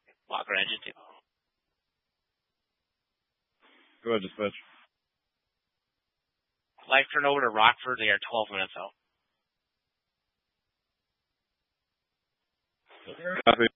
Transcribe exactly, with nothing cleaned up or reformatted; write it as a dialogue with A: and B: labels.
A: Walker engine two.
B: Go ahead, dispatch.
A: Flight turn over to Rockford. They are twelve minutes out.
B: Copy.